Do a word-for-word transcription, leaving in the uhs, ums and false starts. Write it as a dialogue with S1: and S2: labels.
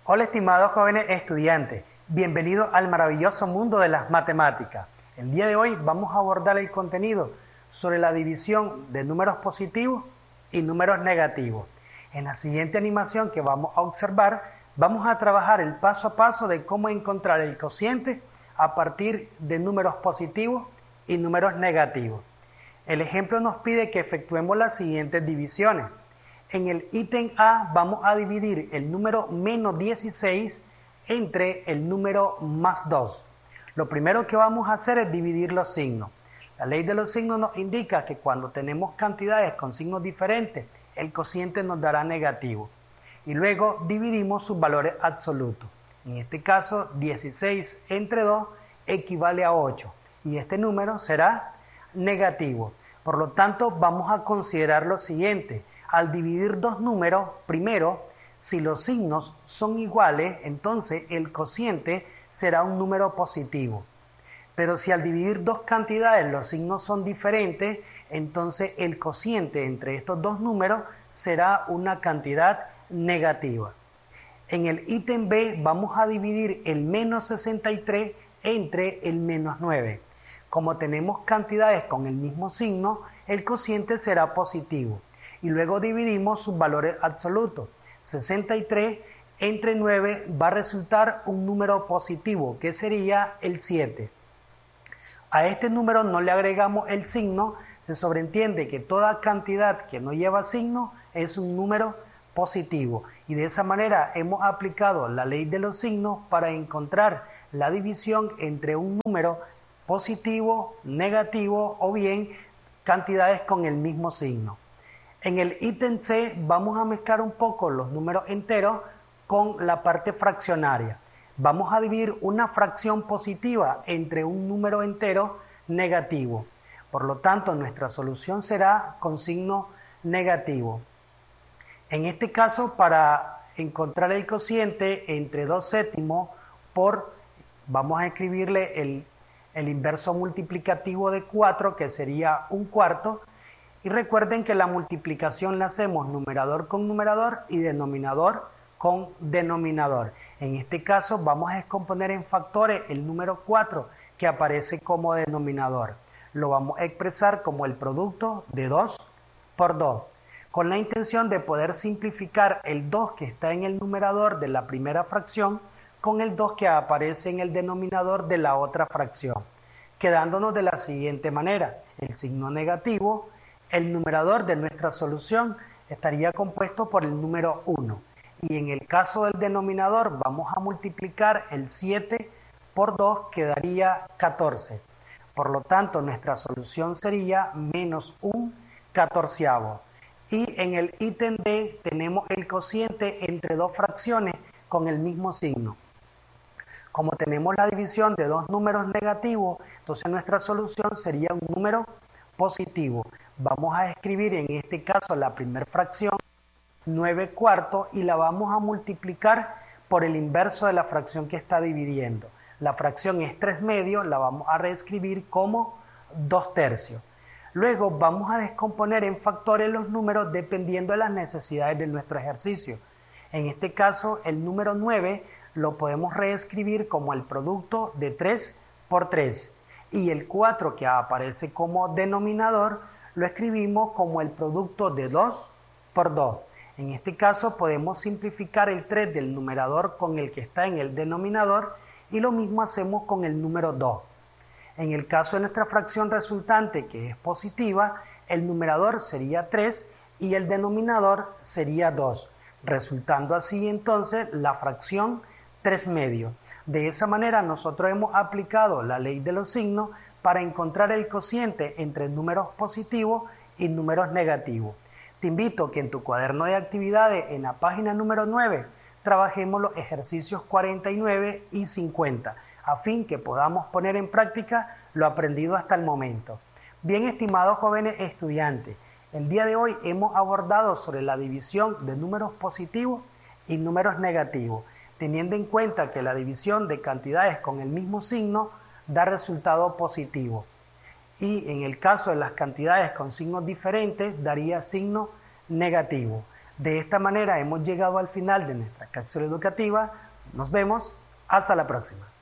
S1: Hola estimados jóvenes estudiantes, bienvenidos al maravilloso mundo de las matemáticas. El día de hoy vamos a abordar el contenido sobre la división de números positivos y números negativos. En la siguiente animación que vamos a observar, vamos a trabajar el paso a paso de cómo encontrar el cociente a partir de números positivos y números negativos. El ejemplo nos pide que efectuemos las siguientes divisiones. En el ítem A vamos a dividir el número menos dieciséis entre el número más dos. Lo primero que vamos a hacer es dividir los signos. La ley de los signos nos indica que cuando tenemos cantidades con signos diferentes, el cociente nos dará negativo. Y luego dividimos sus valores absolutos. En este caso, dieciséis entre dos equivale a ocho. Y este número será negativo. Por lo tanto, vamos a considerar lo siguiente. Al dividir dos números, primero, si los signos son iguales, entonces el cociente será un número positivo. Pero si al dividir dos cantidades los signos son diferentes, entonces el cociente entre estos dos números será una cantidad negativa. En el ítem B vamos a dividir el menos sesenta y tres entre el menos nueve. Como tenemos cantidades con el mismo signo, el cociente será positivo. Y luego dividimos sus valores absolutos. sesenta y tres entre nueve va a resultar un número positivo, que sería el siete. A este número no le agregamos el signo, se sobreentiende que toda cantidad que no lleva signo es un número positivo. Y de esa manera hemos aplicado la ley de los signos para encontrar la división entre un número positivo, negativo o bien cantidades con el mismo signo. En el ítem C vamos a mezclar un poco los números enteros con la parte fraccionaria. Vamos a dividir una fracción positiva entre un número entero negativo. Por lo tanto, nuestra solución será con signo negativo. En este caso, para encontrar el cociente entre dos séptimos por, vamos a escribirle el, el inverso multiplicativo de cuatro, que sería un cuarto. Y recuerden que la multiplicación la hacemos numerador con numerador y denominador con denominador. En este caso vamos a descomponer en factores el número cuatro que aparece como denominador. Lo vamos a expresar como el producto de dos por dos, con la intención de poder simplificar el dos que está en el numerador de la primera fracción con el dos que aparece en el denominador de la otra fracción, quedándonos de la siguiente manera. El signo negativo, el numerador de nuestra solución estaría compuesto por el número uno. Y en el caso del denominador vamos a multiplicar el siete por dos, que daría catorce. Por lo tanto, nuestra solución sería menos un catorceavo. Y en el ítem D tenemos el cociente entre dos fracciones con el mismo signo. Como tenemos la división de dos números negativos, entonces nuestra solución sería un número positivo. Vamos a escribir en este caso la primera fracción, nueve cuartos, y la vamos a multiplicar por el inverso de la fracción que está dividiendo. La fracción es tres medios, la vamos a reescribir como dos tercios. Luego vamos a descomponer en factores los números dependiendo de las necesidades de nuestro ejercicio. En este caso, el número nueve lo podemos reescribir como el producto de tres por tres. Y el cuatro, que aparece como denominador, lo escribimos como el producto de dos por dos. En este caso podemos simplificar el tres del numerador con el que está en el denominador y lo mismo hacemos con el número dos. En el caso de nuestra fracción resultante, que es positiva, el numerador sería tres y el denominador sería dos, resultando así entonces la fracción tres medios. De esa manera nosotros hemos aplicado la ley de los signos para encontrar el cociente entre números positivos y números negativos. Te invito a que en tu cuaderno de actividades, en la página número nueve, trabajemos los ejercicios cuarenta y nueve y cincuenta, a fin que podamos poner en práctica lo aprendido hasta el momento. Bien, estimados jóvenes estudiantes, el día de hoy hemos abordado sobre la división de números positivos y números negativos, teniendo en cuenta que la división de cantidades con el mismo signo da resultado positivo. Y en el caso de las cantidades con signos diferentes, daría signo negativo. De esta manera hemos llegado al final de nuestra cápsula educativa. Nos vemos. Hasta la próxima.